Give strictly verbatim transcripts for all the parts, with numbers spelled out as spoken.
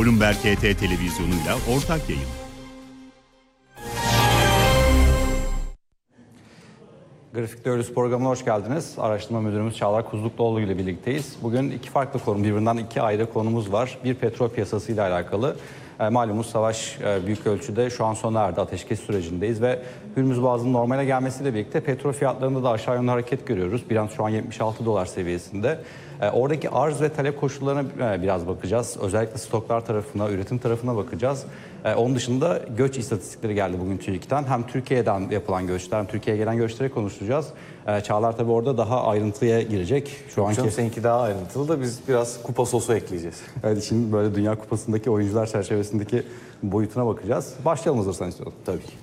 Bloomberg H T televizyonuyla ortak yayın. Grafik Teorisi programına hoş geldiniz. Araştırma müdürümüz Çağlar Kuzlukluoğlu ile birlikteyiz. Bugün iki farklı konu, birbirinden iki ayrı konumuz var. Bir, petrol piyasası ile alakalı. E, malumunuz savaş e, büyük ölçüde şu an sona erdi. Ateşkes sürecindeyiz ve Hürmüz Boğazı'nın normale gelmesiyle birlikte petrol fiyatlarında da aşağı yönlü hareket görüyoruz. Brent şu an yetmiş altı dolar seviyesinde. E, oradaki arz ve talep koşullarına e, biraz bakacağız. Özellikle stoklar tarafına, üretim tarafına bakacağız. E, onun dışında göç istatistikleri geldi bugün TÜİK'ten. Hem Türkiye'den yapılan göçler hem Türkiye'ye gelen göçleri konuşacağız. E, Çağlar tabii orada daha ayrıntıya girecek. Şu anki... Canım seninki daha ayrıntılı da biz biraz kupa sosu ekleyeceğiz. Evet, şimdi böyle Dünya Kupası'ndaki oyuncular çerçevesindeki boyutuna bakacağız. Başlayalım hazırsan istiyorum. Tabii ki.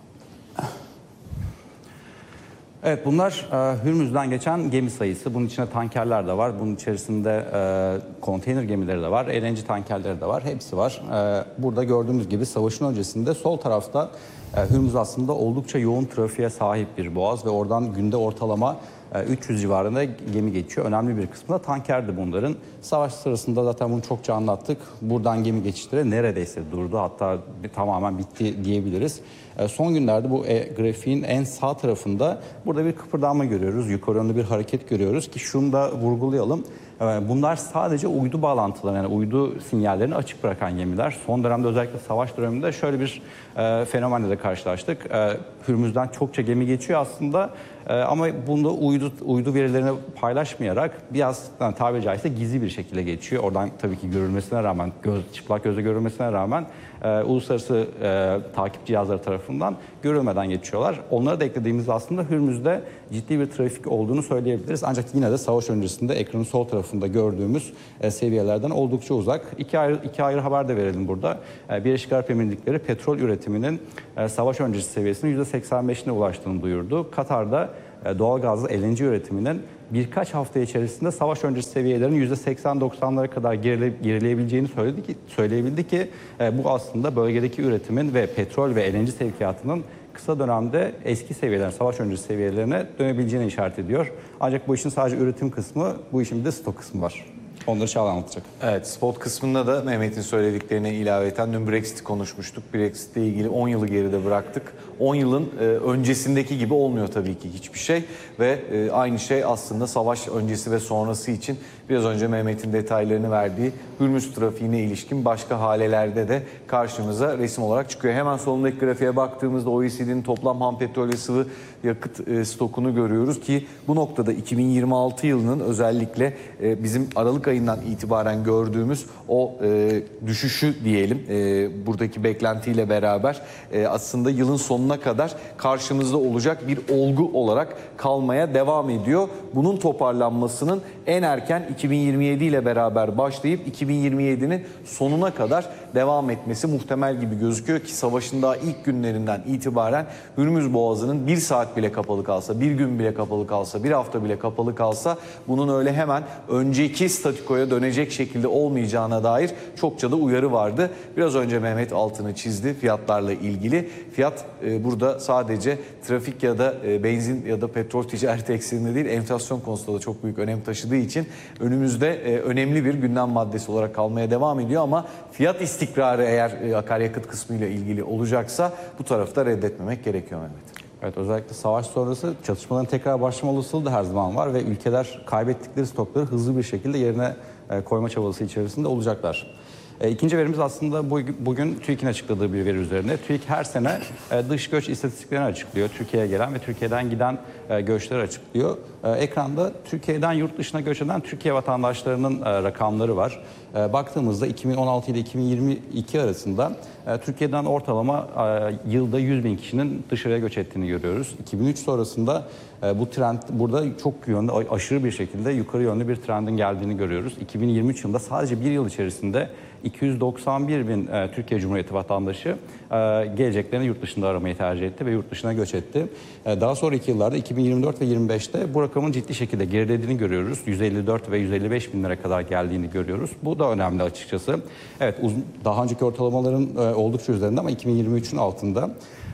Evet, bunlar e, Hürmüz'den geçen gemi sayısı. Bunun içinde tankerler de var. Bunun içerisinde e, konteyner gemileri de var. L N G tankerleri de var. Hepsi var. E, burada gördüğümüz gibi savaşın öncesinde sol tarafta e, Hürmüz aslında oldukça yoğun trafiğe sahip bir boğaz ve oradan günde ortalama e, üç yüz civarında gemi geçiyor. Önemli bir kısmı da tankerdi bunların. Savaş sırasında zaten bunu çokça anlattık. Buradan gemi geçişleri neredeyse durdu. Hatta bir, tamamen bitti diyebiliriz. E, son günlerde bu e, grafiğin en sağ tarafında burada bir kıpırdanma görüyoruz. Yukarı yönlü bir hareket görüyoruz ki şunu da vurgulayalım. E, bunlar sadece uydu bağlantıları, yani uydu sinyallerini açık bırakan gemiler. Son dönemde özellikle savaş döneminde şöyle bir e, fenomenle de karşılaştık. E, Hürmüz'den çokça gemi geçiyor aslında. Ee, ama bunda uydu, uydu verilerini paylaşmayarak biraz yani tabiri caizse gizli bir şekilde geçiyor. Oradan tabii ki görülmesine rağmen, göz, çıplak gözle görülmesine rağmen e, uluslararası e, takip cihazları tarafından görülmeden geçiyorlar. Onları da eklediğimizde aslında Hürmüz'de ciddi bir trafik olduğunu söyleyebiliriz. Ancak yine de savaş öncesinde ekranın sol tarafında gördüğümüz e, seviyelerden oldukça uzak. İki ayrı, iki ayrı haber de verelim burada. E, Birleşik Arap Emirlikleri petrol üretiminin e, savaş öncesi seviyesinin yüzde seksen beşine ulaştığını duyurdu. Katar'da doğalgazlı L N G üretiminin birkaç hafta içerisinde savaş öncesi seviyelerin yüzde seksen doksanlara kadar gerile, gerileyebileceğini söyledi ki, söyleyebildi ki bu aslında bölgedeki üretimin ve petrol ve L N G sevkiyatının kısa dönemde eski seviyeler, savaş öncesi seviyelerine dönebileceğini işaret ediyor. Ancak bu işin sadece üretim kısmı, bu işin bir de stok kısmı var. Onları Çağla anlatacak. Evet, spot kısmında da Mehmet'in söylediklerine ilaveten dün Brexit'i konuşmuştuk. Brexit'le ilgili on yılı geride bıraktık. on yılın e, öncesindeki gibi olmuyor tabii ki hiçbir şey. Ve e, aynı şey aslında savaş öncesi ve sonrası için biraz önce Mehmet'in detaylarını verdiği Hürmüz trafiğine ilişkin başka halelerde de karşımıza resim olarak çıkıyor. Hemen solundaki grafiğe baktığımızda O E C D'nin toplam ham petrol ve sıvı yakıt e, stokunu görüyoruz ki bu noktada iki bin yirmi altı yılının özellikle e, bizim Aralık ayından itibaren gördüğümüz o e, düşüşü diyelim e, buradaki beklentiyle beraber e, aslında yılın sonuna kadar karşımızda olacak bir olgu olarak kalmaya devam ediyor. Bunun toparlanmasının en erken iki bin yirmi yedi ile beraber başlayıp iki bin yirmi yedinin sonuna kadar devam etmesi muhtemel gibi gözüküyor ki savaşın daha ilk günlerinden itibaren Hürmüz Boğazı'nın bir saat bile kapalı kalsa, bir gün bile kapalı kalsa, bir hafta bile kapalı kalsa bunun öyle hemen önceki statikoya dönecek şekilde olmayacağına dair çokça da uyarı vardı. Biraz önce Mehmet altını çizdi fiyatlarla ilgili. Fiyat e, burada sadece trafik ya da e, benzin ya da petrol ticareti ekseninde değil, enflasyon konusunda da çok büyük önem taşıdığı için önümüzde e, önemli bir gündem maddesi olarak kalmaya devam ediyor ama fiyat istikrarı eğer e, akaryakıt kısmıyla ilgili olacaksa bu tarafı da reddetmemek gerekiyor Mehmet. Evet, özellikle savaş sonrası çatışmaların tekrar başlama olasılığı da her zaman var ve ülkeler kaybettikleri stokları hızlı bir şekilde yerine koyma çabası içerisinde olacaklar. E, ikinci verimiz aslında bu, bugün TÜİK'in açıkladığı bir veri üzerine. TÜİK her sene e, dış göç istatistiklerini açıklıyor. Türkiye'ye gelen ve Türkiye'den giden e, göçleri açıklıyor. E, ekranda Türkiye'den yurt dışına göç eden Türkiye vatandaşlarının e, rakamları var. E, baktığımızda iki bin on altı ile iki bin yirmi iki arasında e, Türkiye'den ortalama e, yılda yüz bin kişinin dışarıya göç ettiğini görüyoruz. iki bin üç sonrasında e, bu trend burada çok yönlü, aşırı bir şekilde yukarı yönlü bir trendin geldiğini görüyoruz. iki bin yirmi üç yılında sadece bir yıl içerisinde iki yüz doksan bir bin e, Türkiye Cumhuriyeti vatandaşı e, geleceklerini yurt dışında aramayı tercih etti ve yurt dışına göç etti. E, daha sonraki yıllarda iki bin yirmi dört ve yirmi beşte bu rakamın ciddi şekilde gerilediğini görüyoruz. yüz elli dört ve yüz elli beş binlere kadar geldiğini görüyoruz. Bu da önemli açıkçası. Evet, uzun, daha önceki ortalamaların e, oldukça üzerinde ama iki bin yirmi üçün altında.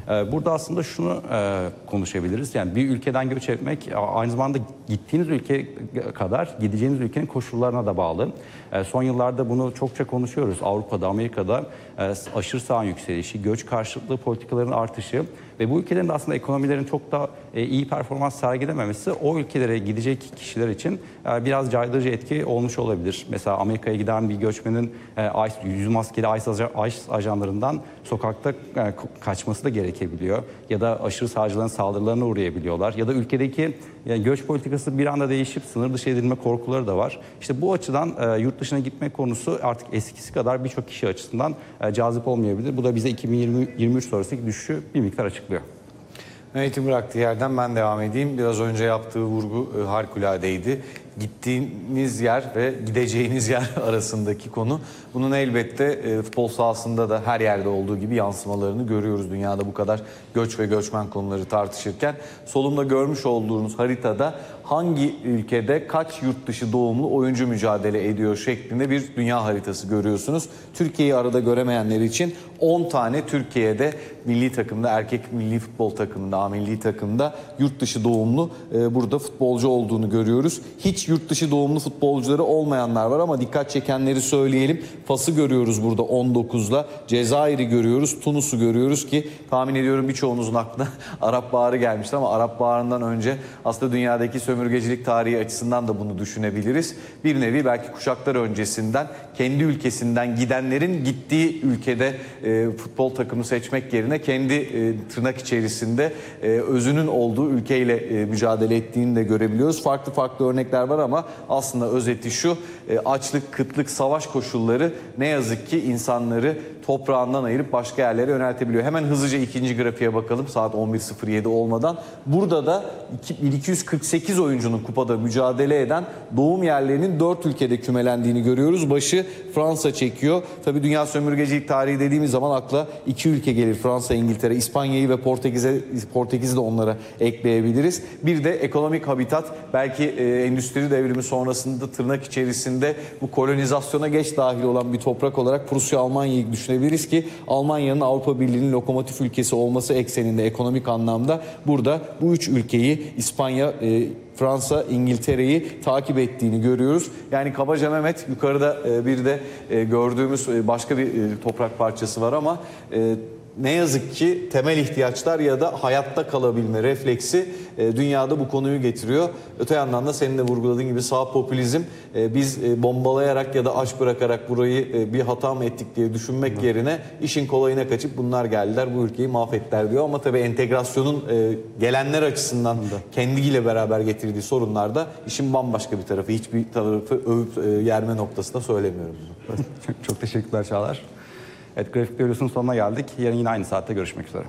Burada aslında şunu konuşabiliriz. Yani bir ülkeden göç etmek aynı zamanda gittiğiniz ülke kadar gideceğiniz ülkenin koşullarına da bağlı. Son yıllarda bunu çokça konuşuyoruz. Avrupa'da, Amerika'da aşırı sağın yükselişi, göç karşıtlığı politikaların artışı ve bu ülkelerin de aslında ekonomilerin çok da iyi performans sergilememesi o ülkelere gidecek kişiler için biraz caydırıcı etki olmuş olabilir. Mesela Amerika'ya giden bir göçmenin yüz maskeli ICE ajanlarından sokakta kaçması da gerekebiliyor. Ya da aşırı sağcıların saldırılarına uğrayabiliyorlar. Ya da ülkedeki yani göç politikası bir anda değişip sınır dışı edilme korkuları da var. İşte bu açıdan e, yurt dışına gitme konusu artık eskisi kadar birçok kişi açısından e, cazip olmayabilir. Bu da bize iki bin yirmi üç sonrasındaki düşüşü bir miktar açıklıyor. Mehmet'in bıraktığı yerden ben devam edeyim. Biraz önce yaptığı vurgu e, harikuladeydi. Gittiğiniz yer ve gideceğiniz yer arasındaki konu. Bunun elbette e, futbol sahasında da her yerde olduğu gibi yansımalarını görüyoruz. Dünyada bu kadar göç ve göçmen konuları tartışırken solumda görmüş olduğunuz haritada hangi ülkede kaç yurt dışı doğumlu oyuncu mücadele ediyor şeklinde bir dünya haritası görüyorsunuz. Türkiye'yi arada göremeyenler için on tane Türkiye'de milli takımda, erkek milli futbol takımında, A milli takımda yurt dışı doğumlu e, burada futbolcu olduğunu görüyoruz. Hiç yurt dışı doğumlu futbolcuları olmayanlar var ama dikkat çekenleri söyleyelim. Fas'ı görüyoruz burada on dokuzla. Cezayir'i görüyoruz. Tunus'u görüyoruz ki tahmin ediyorum birçoğunuzun aklına Arap Baharı gelmiştir ama Arap Baharı'ndan önce aslında dünyadaki sömürgecilik tarihi açısından da bunu düşünebiliriz. Bir nevi belki kuşaklar öncesinden kendi ülkesinden gidenlerin gittiği ülkede e, futbol takımı seçmek yerine kendi e, tırnak içerisinde e, özünün olduğu ülkeyle e, mücadele ettiğini de görebiliyoruz. Farklı farklı örnekler var ama aslında özeti şu: e, açlık, kıtlık, savaş koşulları ne yazık ki insanları toprağından ayırıp başka yerlere yöneltebiliyor. Hemen hızlıca ikinci grafiğe bakalım saat on bir sıfır yedi olmadan. Burada da bin iki yüz kırk sekiz oyuncunun kupada mücadele eden doğum yerlerinin dört ülkede kümelendiğini görüyoruz. Başı Fransa çekiyor. Tabii dünya sömürgecilik tarihi dediğimiz zaman akla iki ülke gelir. Fransa, İngiltere, İspanya'yı ve Portekiz'e Portekiz'i de onlara ekleyebiliriz. Bir de ekonomik habitat, belki e, endüstri devrimi sonrasında tırnak içerisinde bu kolonizasyona geç dahil olan bir toprak olarak Prusya, Almanya'yı düşünebiliriz ki Almanya'nın Avrupa Birliği'nin lokomotif ülkesi olması ekseninde ekonomik anlamda burada bu üç ülkeyi İspanya, e, Fransa, İngiltere'yi takip ettiğini görüyoruz. Yani kabaca Mehmet, yukarıda e, bir de e, gördüğümüz e, başka bir e, toprak parçası var ama e, ne yazık ki temel ihtiyaçlar ya da hayatta kalabilme refleksi e, dünyada bu konuyu getiriyor. Öte yandan da senin de vurguladığın gibi sağ popülizm, e, biz e, bombalayarak ya da aç bırakarak burayı e, bir hata mı ettik diye düşünmek Hı. yerine işin kolayına kaçıp bunlar geldiler bu ülkeyi mahvettiler diyor. Ama tabii entegrasyonun e, gelenler açısından Hı. kendiyle beraber getirdiği sorunlar da işin bambaşka bir tarafı. Hiçbir tarafı övüp e, yerme noktasında söylemiyorum bunu. çok, çok teşekkürler Çağlar. Evet, Grafik Bölüsü'nün sonuna geldik. Yarın yine aynı saatte görüşmek üzere.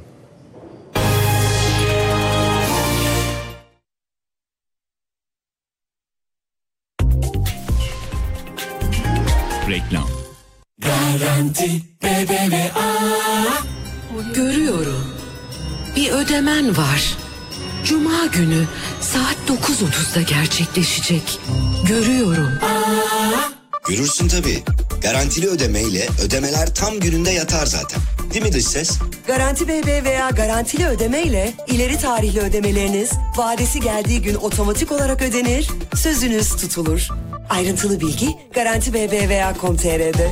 Reklam. Garanti B B V A. Görüyorum. Bir ödemen var. Cuma günü saat dokuz otuzda gerçekleşecek. Görüyorum. Aa. Görürsün tabii. Garantili ödemeyle ödemeler tam gününde yatar zaten. Değil mi dış ses? Garanti B B veya garantili ödemeyle ileri tarihli ödemeleriniz vadesi geldiği gün otomatik olarak ödenir, sözünüz tutulur. Ayrıntılı bilgi garanti b b v a nokta com nokta t r'de.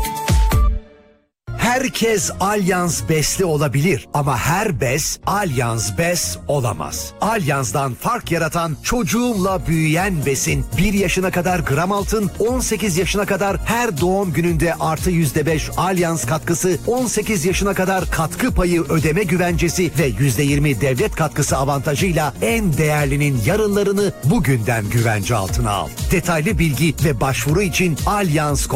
Herkes Allianz besli olabilir ama her bes Allianz bes olamaz. Allianz'dan fark yaratan çocuğumla büyüyen besin bir yaşına kadar gram altın, on sekiz yaşına kadar her doğum gününde artı yüzde beş Allianz katkısı, on sekiz yaşına kadar katkı payı ödeme güvencesi ve yüzde yirmi devlet katkısı avantajıyla en değerlinin yarınlarını bugünden güvence altına al. Detaylı bilgi ve başvuru için Allianz